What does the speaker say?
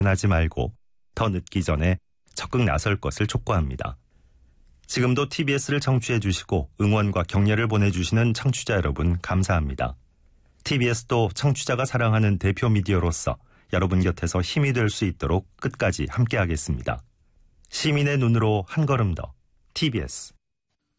하지 말고 더 늦기 전에 적극 나설 것을 촉구합니다. 지금도 TBS를 청취해 주시고 응원과 격려를 보내주시는 청취자 여러분 감사합니다. TBS도 청취자가 사랑하는 대표 미디어로서 여러분 곁에서 힘이 될 수 있도록 끝까지 함께하겠습니다. 시민의 눈으로 한 걸음 더 TBS